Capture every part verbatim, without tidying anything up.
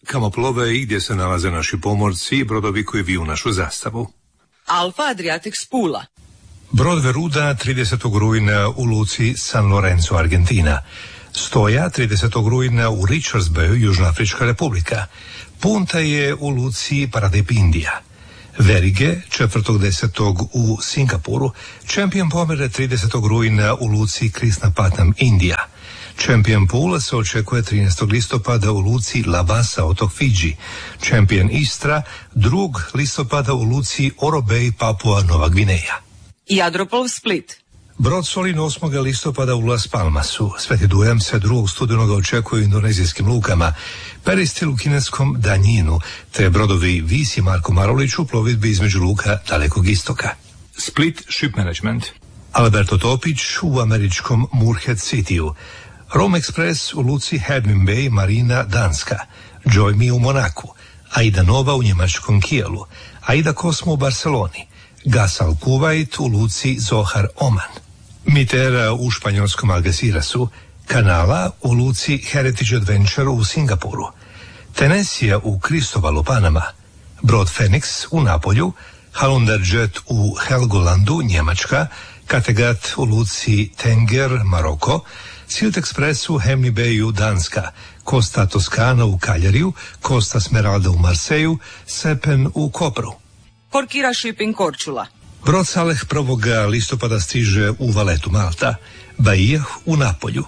kamo plove i gdje se nalaze naši pomorci i brodovi koji viju našu zastavu. Alfa Adriatic Pula. Brod Veruda tridesetog rujna u luci San Lorenzo, Argentina. Stoja tridesetog rujna u Richards Bayu, Južnoafrička republika. Punta je u luci Paradip, Indija. Verige četvrtog desetog u Singapuru. Champion pomere tridesetog rujna u luci Krishnapatnam, Indija. Champion Pool se očekuje trinaestog listopada u luci Labasa, otok Fidži. Champion Istra drugog listopada u luci Oro Bay, Papua Nova Gvineja. Jadroplov Split. Brod Solin osmog listopada u Las Palmasu. Sveti Dujam se drugog studenoga očekuje u indonezijskim lukama. Peristil u kineskom Danjinu, te brodovi Vis i Marko Marulić u plovidbi između luka Dalekog istoka. Split Ship Management. Alberto Topić u američkom Moorhead Cityu. Rome Express u luci Hermin Bay, Marina, Danska. Joy Me u Monaku. Aida Nova u njemačkom Kijelu. Aida Cosmo u Barceloni. Gasal Kuwait u luci Zohar, Oman. Mitera u španjolskom Algecirasu. Kanala u luci Heritage Adventure u Singapuru. Tenesija u Kristovalu, Panama. Brod Phoenix u Napolju. Halunder Jet u Helgolandu, Njemačka. Kattegat u luci Tenger, Maroko. Silt Express u Hemni Bayu, Danska. Costa Toscana u Kaljariju. Costa Smeralda u Marseju. Sepen u Kopru. Korkira Shipping Korčula. Brod Saleh prvog listopada stiže u Valetu, Malta. Bahia u Napolju.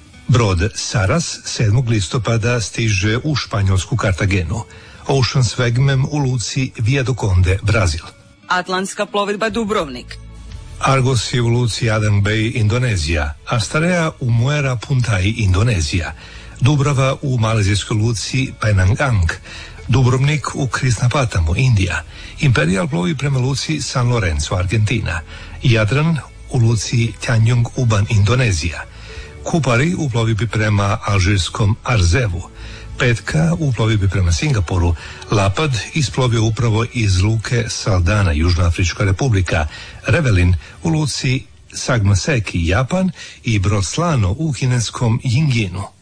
Brod Saras sedmog listopada stiže u španjolsku Kartagenu. Ocean Swagman u luci Via do Conde, Brazil. Atlantska plovidba Dubrovnik. Argos je u luci Adan Bay, Indonezija. Astarea u Muara Puntai, Indonezija. Dubrava u malezijskoj luci Penang. Dubrovnik u Krishnapatamu, Indija. Imperial plovi prema luci San Lorenzo, Argentina. Jadran u luci Tanjung Uban, Indonezija. Kupari u plovidbi prema alžirskom Arzevu. Petka u plovidbi prema Singapuru. Lapad isplovio upravo iz luke Saldana, Južnoafrička republika. Revelin u luci Sagmaseki, Japan i brod Slano u kineskom Yingyinu.